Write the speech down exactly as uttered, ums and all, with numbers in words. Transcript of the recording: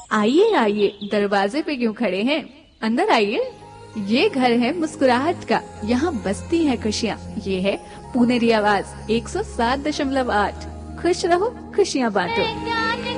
आइए आइए, दरवाजे पे क्यों खड़े हैं, अंदर आइए। ये घर है मुस्कुराहट का, यहाँ बसती है खुशियाँ। ये है पुनेरी आवाज एक सौ सात दशमलव आठ। खुश रहो, खुशियाँ बांटो।